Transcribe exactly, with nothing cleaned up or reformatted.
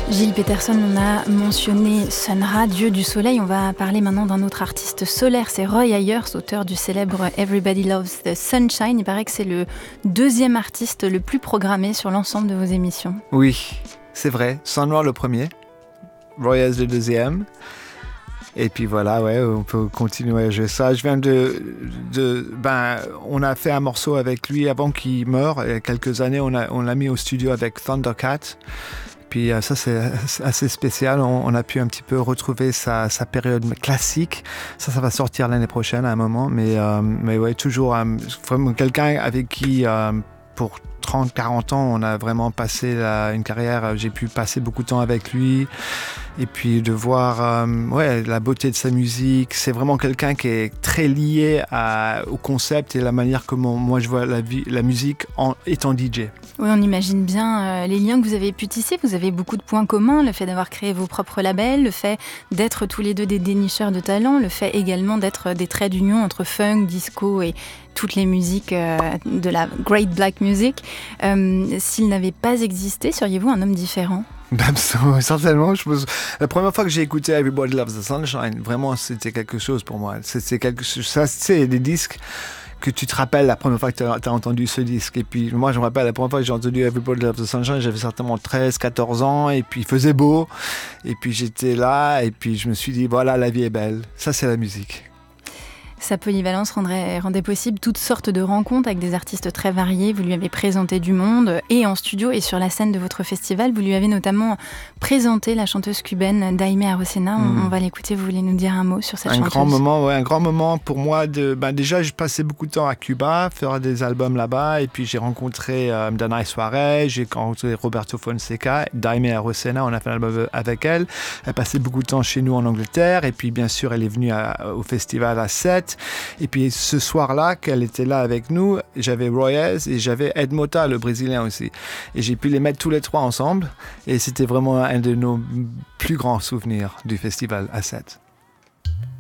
Gilles Peterson, on a mentionné Sun Ra, dieu du soleil. On va parler maintenant d'un autre artiste solaire, c'est Roy Ayers, auteur du célèbre Everybody Loves the Sunshine. Il paraît que c'est le deuxième artiste le plus programmé sur l'ensemble de vos émissions. Oui, c'est vrai. Sun Ra le premier, Roy Ayers le deuxième. Et puis voilà, ouais, on peut continuer à jouer ça. Je viens de, de, ben, on a fait un morceau avec lui avant qu'il meure. Il y a quelques années, on a, on l'a mis au studio avec Thundercat. Puis ça, c'est assez spécial. On, on a pu un petit peu retrouver sa, sa période classique. Ça, ça va sortir l'année prochaine à un moment. Mais, euh, mais ouais, toujours euh, vraiment quelqu'un avec qui, euh, pour trente, quarante ans, on a vraiment passé la, une carrière. J'ai pu passer beaucoup de temps avec lui. Et puis de voir euh, ouais, la beauté de sa musique. C'est vraiment quelqu'un qui est très lié à, au concept et la manière comment moi je vois la, vie, la musique en étant D J. Oui, on imagine bien euh, les liens que vous avez pu tisser. Vous avez beaucoup de points communs. Le fait d'avoir créé vos propres labels, le fait d'être tous les deux des dénicheurs de talent, le fait également d'être des traits d'union entre funk, disco et toutes les musiques euh, de la Great Black Music. Euh, s'il n'avait pas existé, seriez-vous un homme différent ? Certainement, je pense. La première fois que j'ai écouté Everybody Loves the Sunshine, vraiment, c'était quelque chose pour moi. C'était quelque chose. Ça, c'est des disques que tu te rappelles la première fois que tu as entendu ce disque. Et puis, moi, je me rappelle la première fois que j'ai entendu Everybody Loves the Sunshine, j'avais certainement treize, quatorze ans, et puis il faisait beau. Et puis, j'étais là, et puis je me suis dit, voilà, la vie est belle. Ça, c'est la musique. Sa polyvalence rendrait, rendait possible toutes sortes de rencontres avec des artistes très variés. Vous lui avez présenté du monde et en studio et sur la scène de votre festival. Vous lui avez notamment présenté la chanteuse cubaine Daimé Arocena. Mm. On, on va l'écouter. Vous voulez nous dire un mot sur cette un chanteuse ? Grand moment, ouais, un grand moment pour moi. De, ben déjà, j'ai passé beaucoup de temps à Cuba, faire des albums là-bas. Et puis, j'ai rencontré euh, Danai Suarez, j'ai rencontré Roberto Fonseca, Daimé Arocena. On a fait un album avec elle. Elle passait beaucoup de temps chez nous en Angleterre. Et puis, bien sûr, elle est venue à, au festival à Sète. Et puis ce soir-là, qu'elle était là avec nous, j'avais Roy Ayers et j'avais Ed Mota, le Brésilien aussi. Et j'ai pu les mettre tous les trois ensemble. Et c'était vraiment un de nos plus grands souvenirs du festival à Sète.